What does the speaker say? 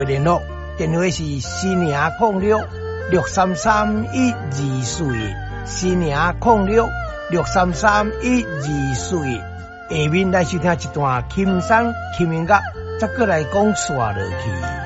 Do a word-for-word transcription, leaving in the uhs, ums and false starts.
联络电话是四零零六六三三一二四，四零零六六三三一二四。下面来收听一段轻松轻音乐，再过来讲煞落去。